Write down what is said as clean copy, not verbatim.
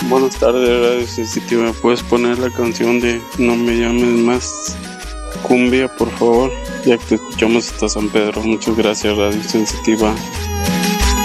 Buenas tardes, Radio Sensitiva. ¿Me puedes poner la canción de No me llames más cumbia, por favor? Ya que te escuchamos hasta San Pedro. Muchas gracias, Radio Sensitiva.